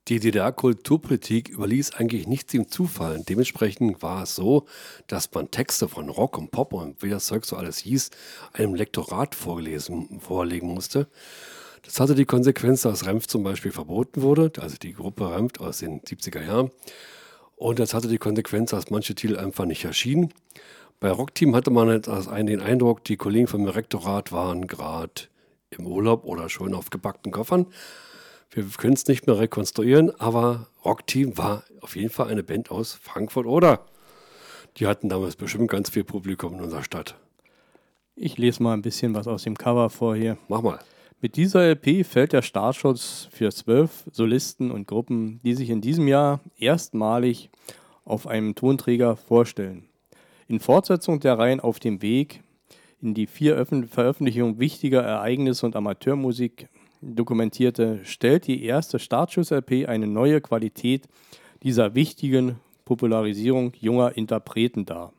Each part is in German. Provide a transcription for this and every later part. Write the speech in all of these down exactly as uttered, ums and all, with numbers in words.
Die D D R-Kulturpolitik überließ eigentlich nichts dem Zufall. Dementsprechend war es so, dass man Texte von Rock und Pop und wie das Zeug so alles hieß, einem Lektorat vorgelesen, vorlegen musste. Das hatte die Konsequenz, dass Renf zum Beispiel verboten wurde, also die Gruppe Renf aus den siebziger Jahren. Und das hatte die Konsequenz, dass manche Titel einfach nicht erschienen. Bei Rockteam hatte man jetzt den Eindruck, die Kollegen vom Rektorat waren gerade im Urlaub oder schon auf gepackten Koffern. Wir können es nicht mehr rekonstruieren, aber Rockteam war auf jeden Fall eine Band aus Frankfurt, oder? Die hatten damals bestimmt ganz viel Publikum in unserer Stadt. Ich lese mal ein bisschen was aus dem Cover vor hier. Mach mal. Mit dieser L P fällt der Startschuss für zwölf Solisten und Gruppen, die sich in diesem Jahr erstmalig auf einem Tonträger vorstellen. In Fortsetzung der Reihen auf dem Weg in die vier Öffn- Veröffentlichungen wichtiger Ereignisse und Amateurmusik dokumentierte, stellt die erste Startschuss-L P eine neue Qualität dieser wichtigen Popularisierung junger Interpreten dar.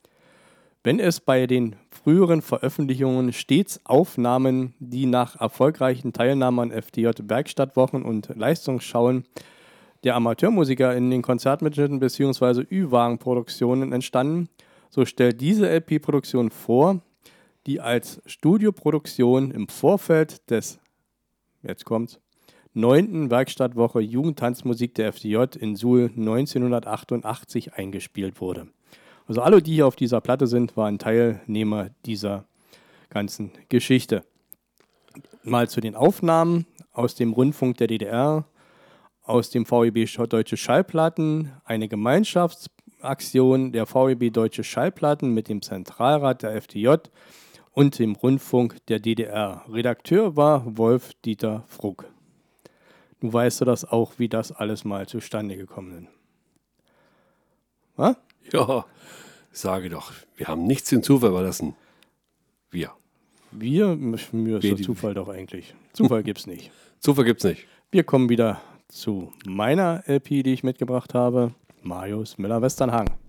Wenn es bei den früheren Veröffentlichungen stets Aufnahmen, die nach erfolgreichen Teilnahmen an F D J-Werkstattwochen und Leistungsschauen der Amateurmusiker in den Konzertmitschnitten bzw. Ü-Wagen-Produktionen entstanden, so stellt diese L P-Produktion vor, die als Studioproduktion im Vorfeld des Jetzt kommt's. neunten Werkstattwoche Jugendtanzmusik der F D J in Suhl neunzehnhundertachtundachtzig eingespielt wurde. Also alle, die hier auf dieser Platte sind, waren Teilnehmer dieser ganzen Geschichte. Mal zu den Aufnahmen aus dem Rundfunk der D D R, aus dem V E B Deutsche Schallplatten, eine Gemeinschaftsaktion der V E B Deutsche Schallplatten mit dem Zentralrat der F D J und dem Rundfunk der D D R. Redakteur war Wolf-Dieter Fruck. Du weißt du das auch, wie das alles mal zustande gekommen ist. Was? Ja, ich sage doch, wir haben nichts dem Zufall überlassen. Wir. Wir? Mir ist Wir, der die- Zufall doch eigentlich. Zufall gibt's nicht. Zufall gibt's nicht. Wir kommen wieder zu meiner L P, die ich mitgebracht habe. Marius Müller-Westernhagen.